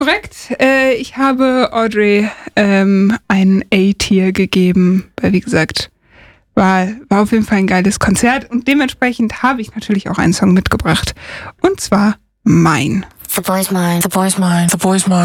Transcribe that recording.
Korrekt. Ich habe Audrey ein A-Tier gegeben, weil wie gesagt, war auf jeden Fall ein geiles Konzert und dementsprechend habe ich natürlich auch einen Song mitgebracht. Und zwar Mine. The boy's mine, the boy's mine, the boy's mine.